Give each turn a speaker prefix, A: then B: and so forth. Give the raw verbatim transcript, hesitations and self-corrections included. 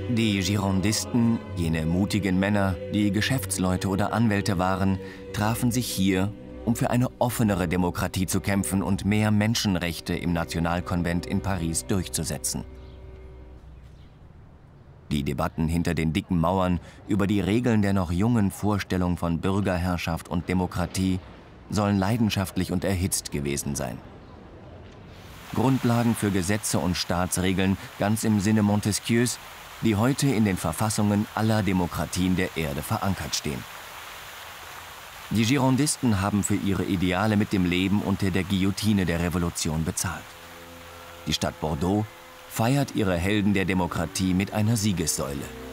A: Die Girondisten, jene mutigen Männer, die Geschäftsleute oder Anwälte waren, trafen sich hier, um für eine offenere Demokratie zu kämpfen und mehr Menschenrechte im Nationalkonvent in Paris durchzusetzen. Die Debatten hinter den dicken Mauern über die Regeln der noch jungen Vorstellung von Bürgerherrschaft und Demokratie sollen leidenschaftlich und erhitzt gewesen sein. Grundlagen für Gesetze und Staatsregeln ganz im Sinne Montesquieus, die heute in den Verfassungen aller Demokratien der Erde verankert stehen. Die Girondisten haben für ihre Ideale mit dem Leben unter der Guillotine der Revolution bezahlt. Die Stadt Bordeaux feiert ihre Helden der Demokratie mit einer Siegessäule.